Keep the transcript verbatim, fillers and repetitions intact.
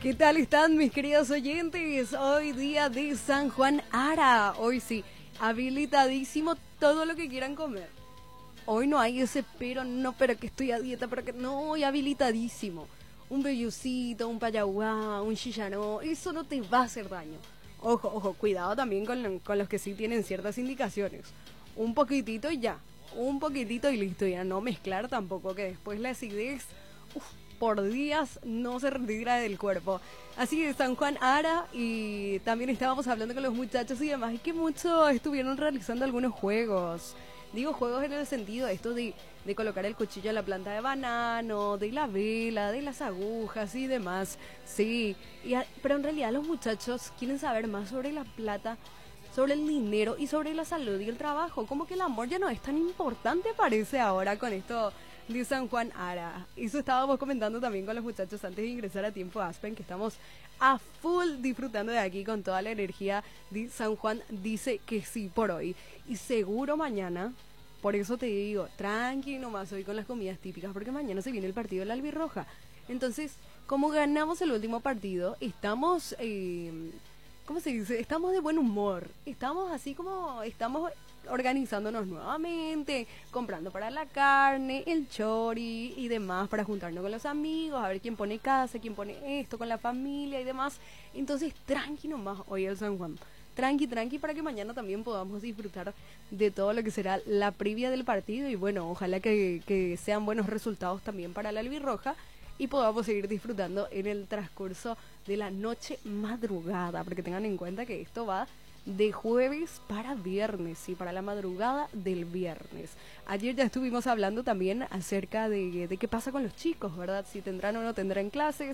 ¿Qué tal están mis queridos oyentes? Hoy día de San Juan Ara. Hoy sí, habilitadísimo todo lo que quieran comer. Hoy no hay ese pero, no, pero que estoy a dieta, pero que no, hoy habilitadísimo. Un vellucito, un payaguá, un chicharrón, eso no te va a hacer daño. Ojo, ojo, cuidado también con, con los que sí tienen ciertas indicaciones. Un poquitito y ya, un poquitito y listo, ya no mezclar tampoco, que después la acidez, uf, por días no se retira del cuerpo. Así que San Juan Ara, y también estábamos hablando con los muchachos y demás, y que muchos estuvieron realizando algunos juegos. Digo juegos en el sentido esto de, de colocar el cuchillo en la planta de banano, de la vela, de las agujas y demás. Sí, y a, pero en realidad los muchachos quieren saber más sobre la plata, sobre el dinero y sobre la salud y el trabajo. Como que el amor ya no es tan importante, parece ahora con esto de San Juan Ara. Eso estábamos comentando también con los muchachos antes de ingresar a Tiempo Aspen, que estamos a full disfrutando de aquí con toda la energía de San Juan. Dice que sí por hoy y seguro mañana. Por eso te digo, tranqui nomás hoy con las comidas típicas, porque mañana se viene el partido de la albirroja. Entonces, como ganamos el último partido, estamos eh, ¿cómo se dice? Estamos de buen humor. Estamos así como, estamos organizándonos nuevamente, comprando para la carne, el chori y demás, para juntarnos con los amigos, a ver quién pone casa, quién pone esto con la familia y demás. Entonces, tranqui nomás hoy el San Juan. Tranqui, tranqui, para que mañana también podamos disfrutar de todo lo que será la previa del partido. Y bueno, ojalá que, que sean buenos resultados también para la albirroja y podamos seguir disfrutando en el transcurso de la noche madrugada, porque tengan en cuenta que esto va de jueves para viernes y para la madrugada del viernes. Ayer ya estuvimos hablando también acerca de, de qué pasa con los chicos, ¿verdad? Si tendrán o no tendrán clases.